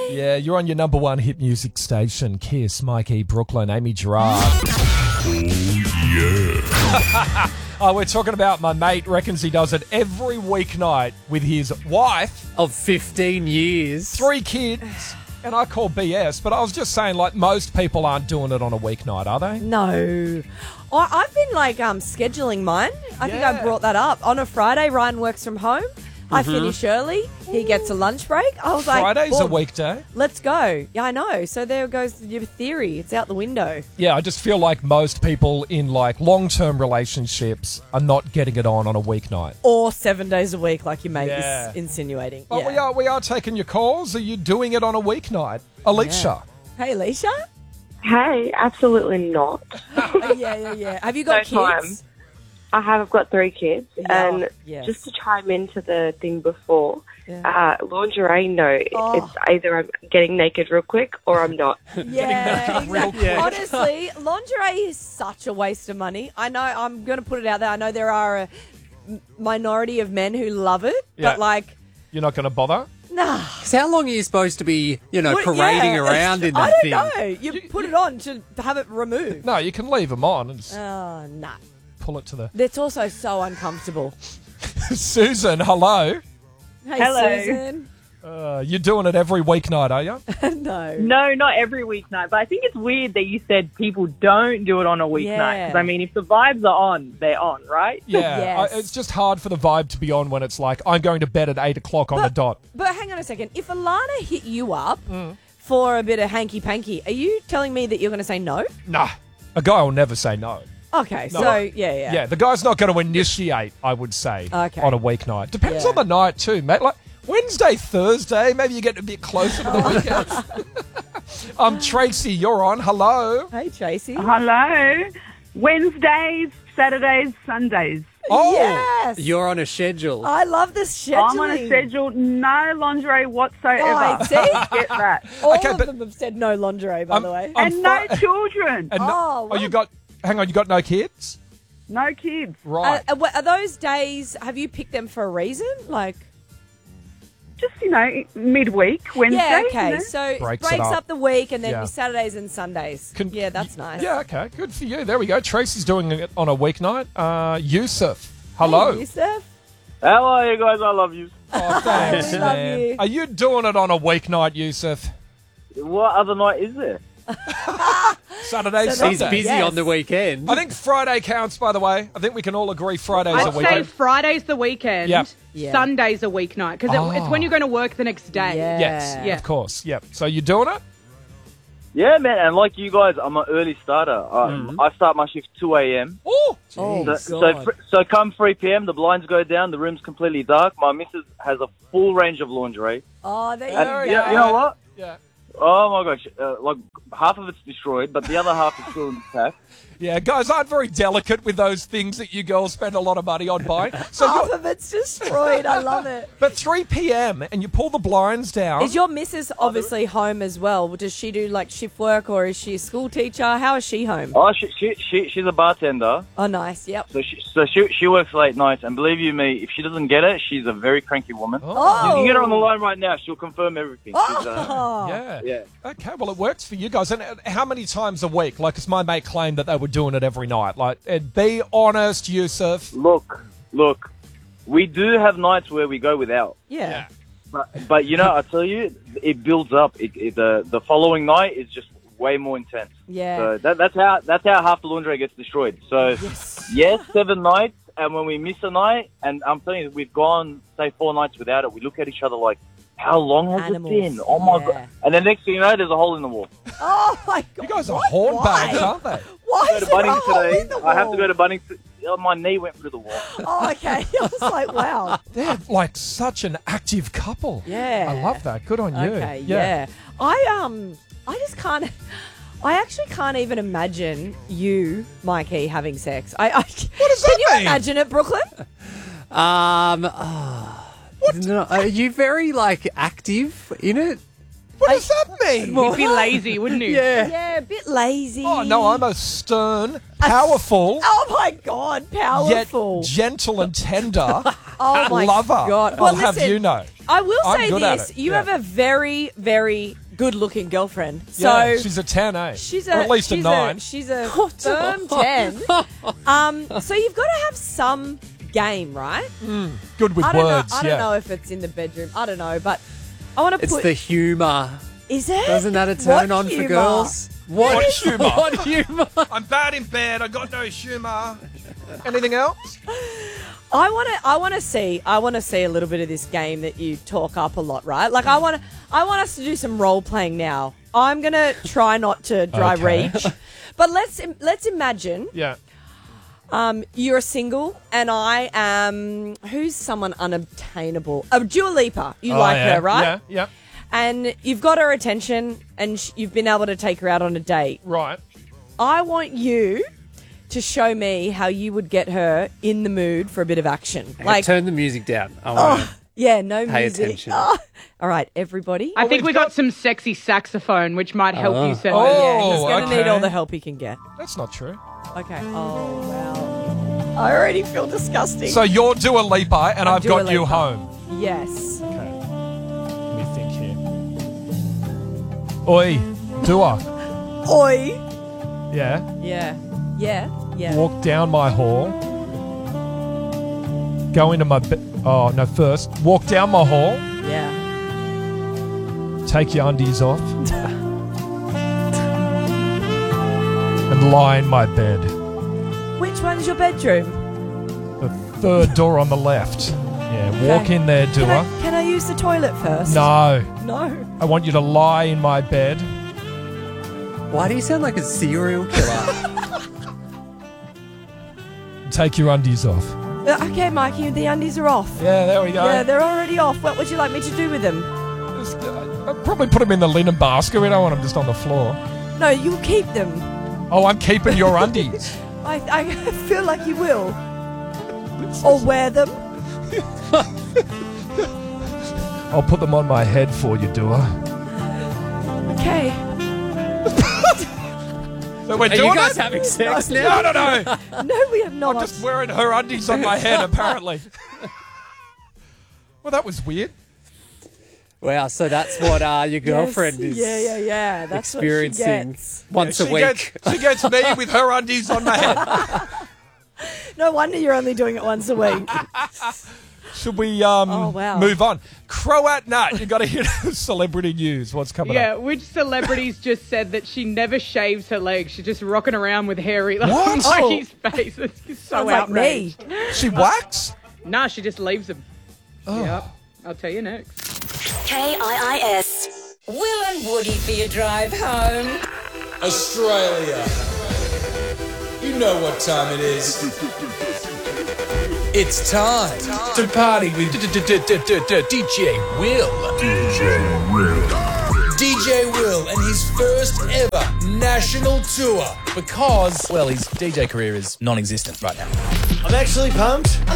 Yeah, you're on your number one hit music station, Kiss, Mikey, Brooklyn, Amy Gerard. Oh, we're talking about my mate reckons he does it every weeknight with his wife. Of 15 years. 3 kids. And I call BS, but I was just saying, like, most people aren't doing it on a weeknight, are they? No. I've been, scheduling mine. I think I brought that up. On a Friday, Ryan works from home. I finish early. He gets a lunch break. I was Friday's a boom, weekday. let's go. Yeah, I know. So there goes your theory. It's out the window. Yeah, I just feel like most people in, long-term relationships are not getting it on a weeknight. Or 7 days a week, like your mate is insinuating. But we are taking your calls. Are you doing it on a weeknight? Alicia. Hey, Alicia? Hey, absolutely not. Yeah. Have you got No kids? time. I have. I've got 3 kids. Yeah. And Yes. just to chime into the thing before, lingerie, no. Oh. It's either I'm getting naked real quick or I'm not. Yeah, real exactly. quick. Honestly, lingerie is such a waste of money. I know, I'm going to put it out there. I know there are a minority of men who love it, Yeah. but You're not going to bother? nah. 'Cause how long are you supposed to be, parading around in that I don't thing? know. You put it on to have it removed. No, you can leave them on and just Oh, nah. pull it to the... It's also so uncomfortable. Susan, hello. Hey, Hello. Susan. You're doing it every weeknight, are you? No. No, not every weeknight, but I think it's weird that you said people don't do it on a weeknight. Because, if the vibes are on, they're on, right? Yeah. Yes. It's just hard for the vibe to be on when it's like, I'm going to bed at 8 o'clock on the dot. But hang on a second. If Alana hit you up for a bit of hanky-panky, are you telling me that you're going to say no? Nah, a guy will never say no. Okay, No. so, yeah. Yeah, the guy's not going to initiate, I would say, Okay. on a weeknight. Depends Yeah. on the night too, mate. Like Wednesday, Thursday, maybe you get a bit closer to the weekend. Tracy, you're on. Hello. Hey, Tracy. Hello. Wednesdays, Saturdays, Sundays. Oh, Yes. You're on a schedule. I love this scheduling. I'm on a schedule, no lingerie whatsoever. Oh, see? Get that. All Okay, of but- them have said no lingerie, by the way. I'm And no fi- children. and Oh, you got... Hang on, you got no kids? No kids. Right. Are those days, have you picked them for a reason? Just, midweek, Wednesday. Yeah, okay. So Breaks breaks it up. up the week and then Yeah. your Saturdays and Sundays. Yeah, that's nice. Yeah, okay. Good for you. There we go. Tracy's doing it on a weeknight. Yusuf, hello. Hey, Yusuf. How are you guys? I love you. Oh, thanks, We love man. you. Are you doing it on a weeknight, Yusuf? What other night is there? Saturday, So He's Sunday? busy Yes. on the weekend. I think Friday counts, by the way. I think we can all agree Friday's a I'd say weekend. Friday's the weekend, Yep. Yeah. Sunday's a weeknight, because it's when you're going to work the next day. Yeah. Yes, Yeah. of course. Yep. So you're doing it? Yeah, man. And like you guys, I'm an early starter. I start my shift 2 a.m. Oh, Oh, So come 3 p.m., the blinds go down, the room's completely dark. My missus has a full range of lingerie. Oh, there you And go. you know what? yeah. Oh, my gosh. Half of it's destroyed, but the other half is still intact. Yeah, guys aren't very delicate with those things that you girls spend a lot of money on buying. So Half you're, of it's destroyed. I love it. but 3 p.m. and you pull the blinds down. Is your missus obviously home as well? Does she do shift work or is she a school teacher? How is she home? Oh, she's a bartender, Oh, nice. Yep. so she works late nights. And believe you me, if she doesn't get it, she's a very cranky woman. Oh. You can get her on the line right now. She'll confirm everything. She's, Oh. Yeah. yeah. Okay, well, it works for you guys. And how many times a week? Because my mate claimed that they were doing it every night. And be honest, Yusuf. Look, we do have nights where we go without. Yeah. But I tell you, it builds up. The following night is just way more intense. Yeah. So that's how half the laundry gets destroyed. So yes, 7 nights, and when we miss a night, and I'm telling you, we've gone say 4 nights without it, we look at each other like, how long has Animals. it been? Oh my Yeah. god! And then next thing you know, there's a hole in the wall. Oh, my God. You guys are hornbags, aren't they? Why Go is to there a Bunnings hole today. in the I have to wall? go to Bunnings. My knee went through the wall. Oh, okay. I was like, wow. They're such an active couple. Yeah. I love that. Good on you. Okay, yeah. I just can't. I actually can't even imagine you, Mikey, having sex. What does Can that you mean? imagine it, Brooklyn? No, are you very active in it? What does that mean? You'd be lazy, wouldn't you? Yeah, a bit lazy. Oh, no, I'm a stern, powerful, Oh my God, yet powerful. gentle and tender Oh my Lover. God. I'll have listen, you know. I will I'm say good at this. it. You Yeah. have a very, very good-looking girlfriend. So Yeah, she's a 10, eh? she's or at least a 9. She's a firm 10. So you've got to have some game, right? Good with I don't words, know. I don't know if it's in the bedroom. I don't know, but I want to It's put. the humour. Is it? Doesn't that a turn What on humour? for girls? What humour? What humour? I'm bad in bed. I got no humour. Anything else? I want to see a little bit of this game that you talk up a lot, right? Like I want us to do some role playing now. I'm gonna try not to dry Okay. reach, but let's imagine Yeah. you're single and I am who's someone unobtainable? Dua Lipa. You like her, right? Yeah, yeah. And you've got her attention and you've been able to take her out on a date. Right. I want you to show me how you would get her in the mood for a bit of action. Like, turn the music down. I want Yeah, no Pay music. attention. Oh. All right, everybody. I think we got some sexy saxophone, which might help you set Oh. Yeah, he's going to okay. need all the help he can get. That's not true. Okay. Oh, wow. I already feel disgusting. So you're Dua Lipa and I'm I've Dua got you Lipa. home. Yes. Okay. Let me think here. Oi, Dua. Oi. Yeah. Yeah. Yeah. Yeah. Walk down my hall. Go into my bed. Oh, no, first. Walk down my hall. Yeah. Take your undies off. And lie in my bed. Which one's your bedroom? The third door on the left. Yeah, walk in there, Dua. Can I use the toilet first? No. No. I want you to lie in my bed. Why do you sound like a serial killer? Take your undies off. Okay, Mikey, the undies are off. Yeah, there we go. Yeah, they're already off. What would you like me to do with them? I'd probably put them in the linen basket. We don't want them just on the floor. No, you'll keep them. Oh, I'm keeping your undies. I feel like you will. Or wear them. I'll put them on my head for you, Dua. Okay. So we're Are doing you guys it? having sex now? No. No, we have not. I'm just wearing her undies on my head, apparently. Well, that was weird. Wow, so that's what your girlfriend is Yeah. That's experiencing what she gets. once a She week. She gets me with her undies on my head. No wonder you're only doing it once a week. Should we wow. move on? Croat Nut, you got to hit celebrity news. What's coming Yeah, up? which celebrities just said that she never shaves her legs? She's just rocking around with hairy like What? Mikey's face. It's so Sounds like me. outraged. She wax? Nah, she just leaves them. Oh. Yep. I'll tell you next. KIIS. Will and Woody for your drive home. Australia. You know what time it is. It's time to party with DJ Will. DJ Will and his first ever national tour because, well, his DJ career is non-existent right now. I'm actually pumped.